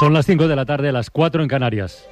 Son las 5 de la tarde, las 4 en Canarias.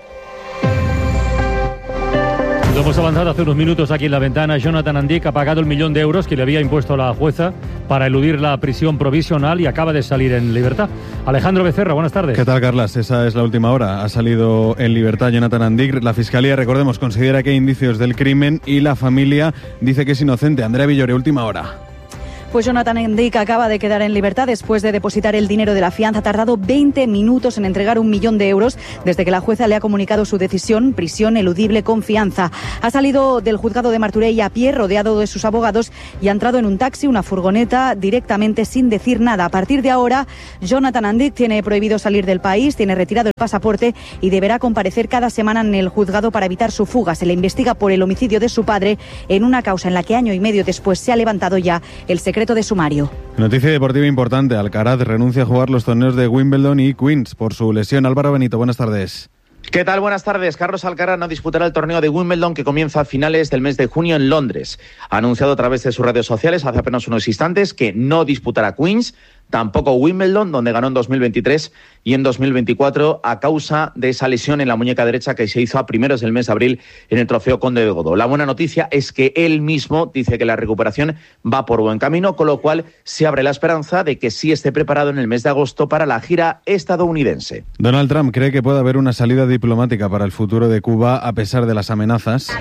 Lo hemos avanzado hace unos minutos aquí en La Ventana. Jonathan Andic ha pagado el 1.000.000 de euros que le había impuesto la jueza para eludir la prisión provisional y acaba de salir en libertad. Alejandro Becerra, buenas tardes. ¿Qué tal, Carlas? Esa es la última hora. Ha salido en libertad Jonathan Andic. La Fiscalía, recordemos, considera que hay indicios del crimen y la familia dice que es inocente. Andrea Villore, última hora. Pues Jonathan Andic acaba de quedar en libertad después de depositar el dinero de la fianza. Ha tardado 20 minutos en entregar 1.000.000 de euros desde que la jueza le ha comunicado su decisión, prisión eludible con fianza. Ha salido del juzgado de Martorell a pie, rodeado de sus abogados, y ha entrado en un taxi, una furgoneta, directamente sin decir nada. A partir de ahora, Jonathan Andic tiene prohibido salir del país, tiene retirado el pasaporte y deberá comparecer cada semana en el juzgado para evitar su fuga. Se le investiga por el homicidio de su padre en una causa en la que año y medio después se ha levantado ya el secreto de sumario. Noticia deportiva importante. Alcaraz renuncia a jugar los torneos de Wimbledon y Queens por su lesión. Álvaro Benito, buenas tardes. ¿Qué tal? Buenas tardes. Carlos Alcaraz no disputará el torneo de Wimbledon que comienza a finales del mes de junio en Londres. Ha anunciado a través de sus redes sociales hace apenas unos instantes que no disputará Queens, tampoco Wimbledon, donde ganó en 2023 y en 2024 a causa de esa lesión en la muñeca derecha que se hizo a primeros del mes de abril en el Trofeo Conde de Godó. La buena noticia es que él mismo dice que la recuperación va por buen camino, con lo cual se abre la esperanza de que sí esté preparado en el mes de agosto para la gira estadounidense. Donald Trump cree que puede haber una salida diplomática para el futuro de Cuba a pesar de las amenazas.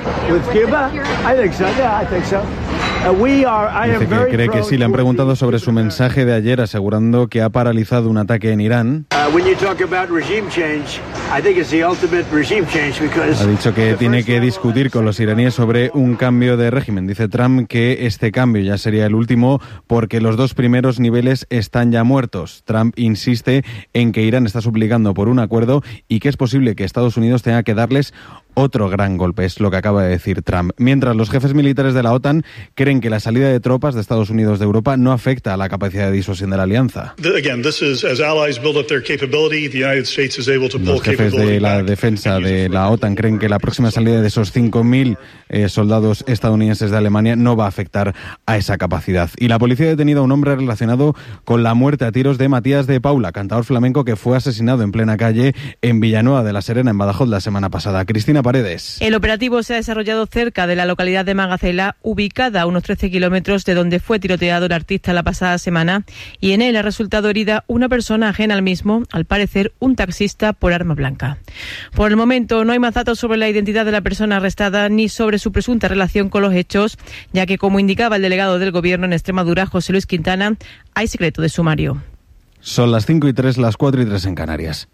Dice que cree que sí. Le han preguntado sobre su mensaje de ayer asegurando que ha paralizado un ataque en Irán. Ha dicho que tiene que discutir con los iraníes sobre un cambio de régimen. Dice Trump que este cambio ya sería el último porque los dos primeros niveles están ya muertos. Trump insiste en que Irán está suplicando por un acuerdo y que es posible que Estados Unidos tenga que darles otro gran golpe, es lo que acaba de decir Trump. Mientras los jefes militares de la OTAN creen que la salida de tropas de Estados Unidos de Europa no afecta a la capacidad de disuasión de la alianza. Los jefes de la defensa de la OTAN creen que la próxima salida de esos 5.000 soldados estadounidenses de Alemania no va a afectar a esa capacidad. Y la policía ha detenido a un hombre relacionado con la muerte a tiros de Matías de Paula, cantador flamenco que fue asesinado en plena calle en Villanueva de la Serena, en Badajoz, la semana pasada. Cristina Paredes. El operativo se ha desarrollado cerca de la localidad de Magacela, ubicada a unos 13 kilómetros de donde fue tiroteado el artista la pasada semana, y en él ha resultado herida una persona ajena al mismo, al parecer un taxista por arma blanca. Por el momento no hay más datos sobre la identidad de la persona arrestada ni sobre su presunta relación con los hechos, ya que, como indicaba el delegado del Gobierno en Extremadura, José Luis Quintana, hay secreto de sumario. Son las 5:03, las 4:03 en Canarias.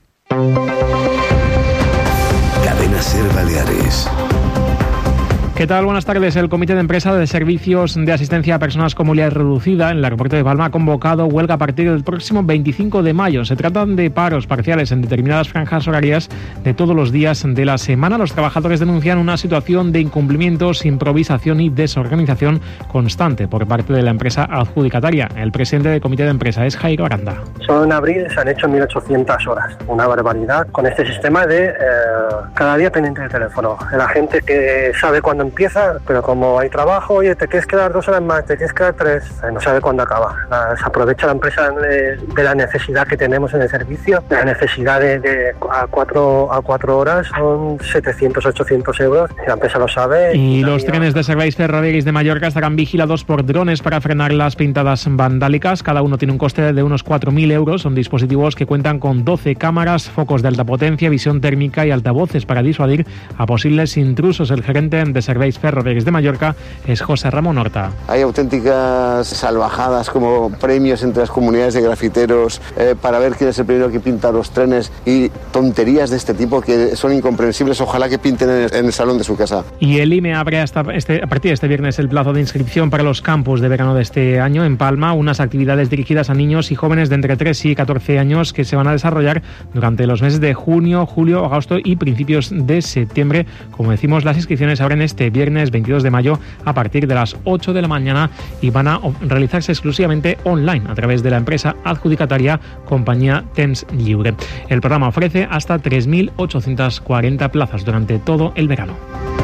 Cadena SER Baleares. ¿Qué tal? Buenas tardes. El Comité de Empresa de Servicios de Asistencia a Personas con Movilidad Reducida en el aeropuerto de Palma ha convocado huelga a partir del próximo 25 de mayo. Se tratan de paros parciales en determinadas franjas horarias de todos los días de la semana. Los trabajadores denuncian una situación de incumplimientos, improvisación y desorganización constante por parte de la empresa adjudicataria. El presidente del Comité de Empresa es Jairo Aranda. Solo en abril se han hecho 1.800 horas. Una barbaridad con este sistema de cada día pendiente del teléfono. La gente que sabe cuándo empieza, pero como hay trabajo, oye, te quieres quedar 2 horas más, te quieres quedar 3, no sabe cuándo acaba. Se aprovecha la empresa de la necesidad que tenemos en el servicio. La necesidad de a 4 horas son 700, 800 euros. La empresa lo sabe. Y los trenes de Serveis Ferroviaris de Mallorca estarán vigilados por drones para frenar las pintadas vandálicas. Cada uno tiene un coste de unos 4.000 euros. Son dispositivos que cuentan con 12 cámaras, focos de alta potencia, visión térmica y altavoces para disuadir a posibles intrusos. El gerente de Serveis Ferroviaris de Mallorca es José Ramón Horta. Hay auténticas salvajadas como premios entre las comunidades de grafiteros para ver quién es el primero que pinta los trenes y tonterías de este tipo que son incomprensibles. Ojalá que pinten en el salón de su casa. Y el IME abre a partir de este viernes el plazo de inscripción para los campus de verano de este año en Palma, unas actividades dirigidas a niños y jóvenes de entre 3 y 14 años que se van a desarrollar durante los meses de junio, julio, agosto y principios de septiembre. Como decimos, las inscripciones abren este viernes 22 de mayo a partir de las 8 de la mañana y van a realizarse exclusivamente online a través de la empresa adjudicataria compañía Temps Lliure. El programa ofrece hasta 3.840 plazas durante todo el verano.